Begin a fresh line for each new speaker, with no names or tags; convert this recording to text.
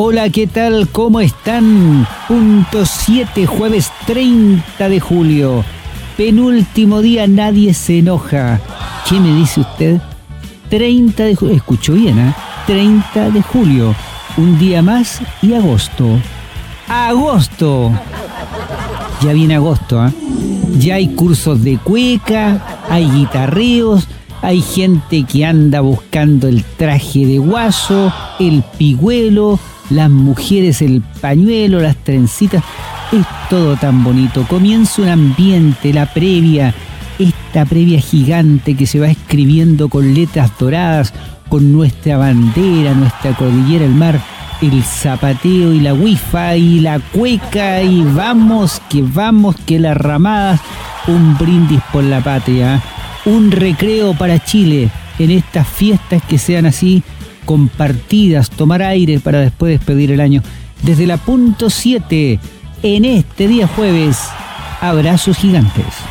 Hola, ¿qué tal? ¿Cómo están? Punto 7, jueves 30 de julio. Penúltimo día, nadie se enoja. ¿Qué me dice usted? 30 de julio. Escuchó bien, ¿eh? 30 de julio. Un día más y agosto. ¡Agosto! Ya viene agosto, ¿eh? Ya hay cursos de cueca, hay guitarreos, hay gente que anda buscando el traje de guaso, el pigüelo, las mujeres el pañuelo, las trencitas. Es todo tan bonito. Comienza un ambiente, la previa, esta previa gigante que se va escribiendo con letras doradas, con nuestra bandera, nuestra cordillera, el mar, el zapateo y la wifi y la cueca y vamos, que las ramadas, un brindis por la patria, un recreo para Chile en estas fiestas que sean así compartidas, tomar aire para después despedir el año. Desde la punto 7, en este día jueves, abrazos gigantes.